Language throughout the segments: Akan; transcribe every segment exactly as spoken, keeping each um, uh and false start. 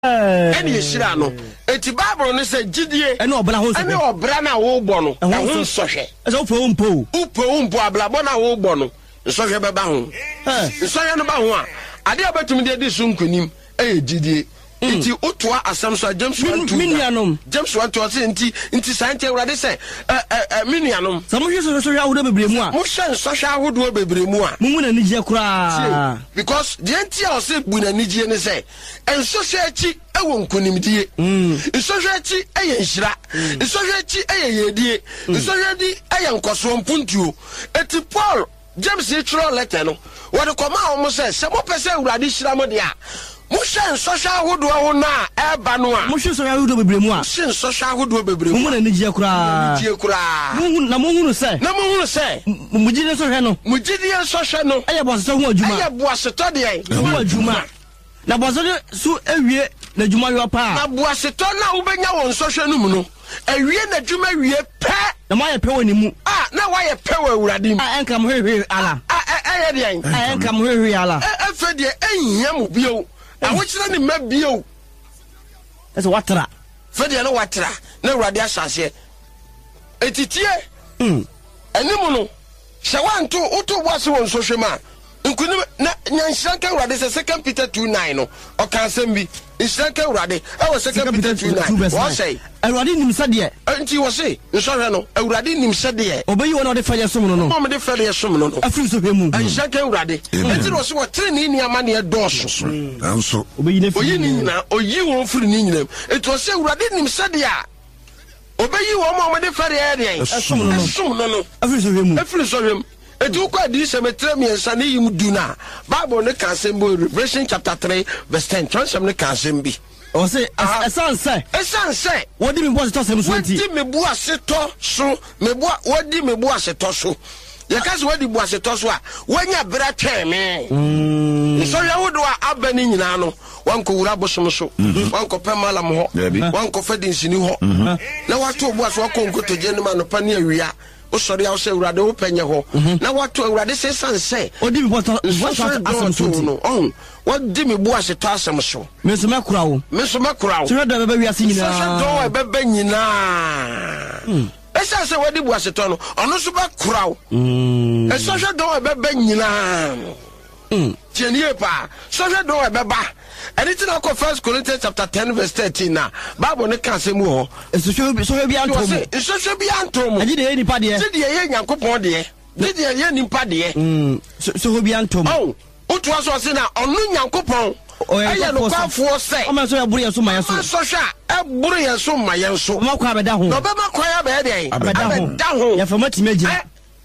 Any shira no. Eti Bible no say gidie. Ene obra ho so. Ene obra na wo bo no. Na ho so hwe. Ese ofo umpo. Upo umpo ablabo na wo bo no. So hwe beba ho. Eh. So hwe no ba ho a. Ade abatum de di so nkonim. Eh gidie. Enti otoa asam so James one two. Minianom. James one two say enti enti sante urade say eh eh minianom. Samo hwe so so hwe awodo bebremu a. Mo hwe so hwe awodo bebremu a. Mumu na nije kura. Because the enti a say bu na nije ne say enso hwe achi ewo nkonimdie. Enso hwe achi eye nhira. Enso hwe achi eye yedie. Enso hwe di eye nkoso mpuntuo. Eti Paul James e tro letter no. Wo de koma o mo say se mo pese urade hira mo de a. Mushen social hood wa na eba no a mushen social hood bebremu a mushen social hood bebremu mu na nije kura nije kura mu na mu hunu se na mu hunu se mujide so hwe no mujide so hwe no eye bo so ho adwuma eye bo aseto de ho adwuma na bo so su ewie na adwuma yo pa na bo aseto na wo benya won so hwe no mu no ewie na adwuma wie pe na ma ye pe woni mu ah na wa ye pe wa urade mu ah enka mo hwe ala ah eye de ah enka mo hwe ala e fe de ehia mu bio I want you to make you. That's what tra. Fede no watra. Na urade asase. Etitie. Mm. Enimu no. Se wanto uto boase won so hwema. Nkuni na nyanhyanka urade se second Peter two nine no. O kan sembi. Nyanhyanka urade. E wo second Peter two nine. What say? Urade nim sade. Enti wo say. Nso hwe no. Urade nim sade. Obeyi wona de fere som no no. Mo de fere som no no. Afri so hwemu. Nyanhyanka urade. Enti wo so wo tre ni ni ama ne doso. Anso. Obeyi ne firi ni na oyi won firi ni nyinam. Enti wo say urade nim sade a. Obeyi wo mo de fere e de. Som no no. Som no no. Afri so hwemu. Afri so hwemu. Etu kwa di semetre mi ensane yim duna Bible ne kan sembo Revelation chapter three verse ten transem ne kan sembi o say esan say esan say wodi me bo aseto sem so nti wodi me bo aseto so me bo wodi me bo aseto so ye ka se wodi bo aseto so a wanya bra tweme mm so ya wodo a abani nyina no wanko wura bosom so wanko pemala mo ho wanko fadin sini ho na wato bo aso wanko nkotoje ne ma no pa ne awia o sorry I say urade o penye ho na wato urade se sanse odi mi boto what asem so no on what di mi bu aseto asem so me so makura wo me so makura wo so da beba wiase nyina so do beba nyina esa se wadi bu aseto no ono so bakura wo mm esa so do beba nyina mm tienie pa so so do beba anything I call First Corinthians chapter ten verse thirteen na Bible ne kan se mu ho so so so bi antom so so bi antom agi de nipa de se de ye Nyankopon de de de ye nipa de mm so so bi antom oh otu aso se na onu Nyankopon aye no kwafo se o ma so ya buru ye so ma ye so so sha e buru ye so ma ye so ma kwa beda ho no be ma kwa ya be de abeda ho ya famati megia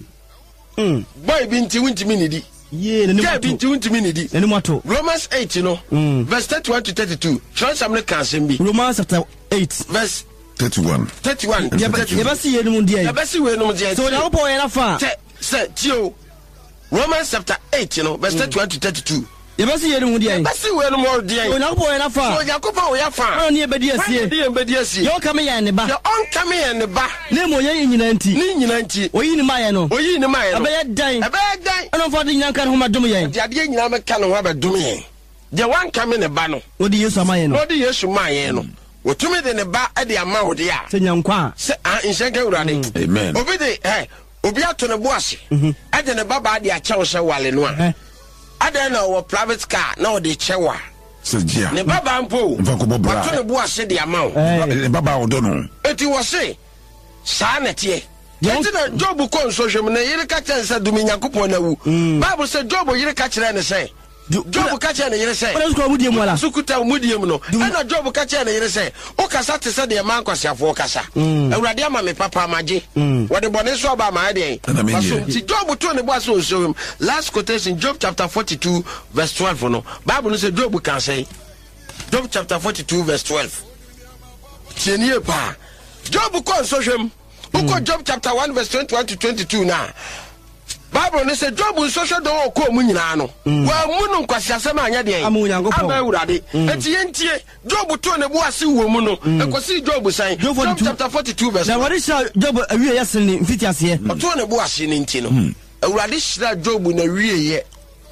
mm boy bi nti wunti mi nidi ye ne ne binti untimi ne di ne moto Romans eight no mm. verse thirty-one to thirty-two transam ne kan sembi Romans chapter eight verse thirty-one thirty-one ye ba si ye no mu dia ye ba si we no mu dia so na opo ye na fa se tio Romans chapter eight no verse thirty-one to thirty-two ye ba si ye no mu dia ye ba si we no mu dia so na opo ye na fa so Yakoba o ya fa oni e be dia sie ye be dia sie yo kame ye ne ba yo on kame ye ne ba ne mo ye nyina nti ni nyina nti oyi ni ma ye no oyi ni ma ye no be dan be dan ono fo de nyanka ho ma dum ye de ade nyina me ka no ho ba dum ye de wan kame ne ba no odi Yesu ma ye no odi Yesu ma ye no wotumi de ne ba e de ama ho de a se nyankwa se a nhyɛnka urade amen obi de eh obi ato ne bo ase e de ne ba ba de a kyew se wale no a ada na wo private car na wo de chewa sejia ne baba mpo wato ne bo ase de ama wo ne baba wo do no eti wo se sa na tie eti na Job ko nso hwem na yire ka kyen se dumi Nyankopon na wu Bible say Job yire ka kyerɛ ne se Job ka kyerɛ ne yire se wala suko mudie mu ala sukuta mudie mu no na Job ka kyerɛ ne yire se o kasa te se de ma nkwasiafo kasa awurade ama me papa amaje wo de bone so ba ma de so ti Job to ne bo ase o last quotation Job chapter forty-two verse twelve no Bible no say Job can say Job chapter forty-two verse twelve tienie pa Job ko so hwem uko Job chapter one verse twenty-one to twenty-two na Bible no say Job social don ko mu nyina no wa mu no nkwasiasem anya de aba urade enti yentie Job to ne bo ase wo mu no ekosi Job san Job chapter forty-two verse na wari sha Job awie yesen ni mfiti ase to ne bo ase ni nti no urade shira Job na wie ye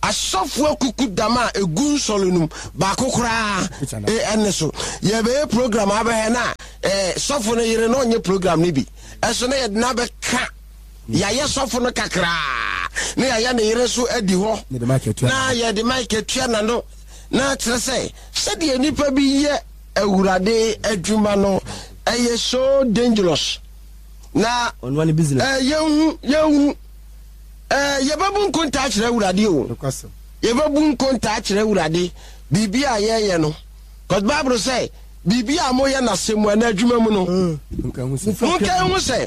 asɔfoɔ kuku dama egu nsɔlonum baako koraa e ɛne so yɛbɛyɛ program abɛhɛ na eh sɔfo no yere no onye program ne bi ɛso na yɛde na bɛka yɛayɛ sɔfo no kakra na yɛayɛ ne yere so adi hɔ na yɛde mic atua na no na kyerɛ sɛ sɛdeɛ nipa bi yɛ awurade adwuma no ɛyɛ so dangerous na ɔno business eh yehu yehu eh yebabu nkonta kyerɛ awurade o yebabu nkonta kyerɛ awurade bibi a yɛyɛ no cause bible say bibi a moyɛ na semu na adwuma mu no nka hu sɛ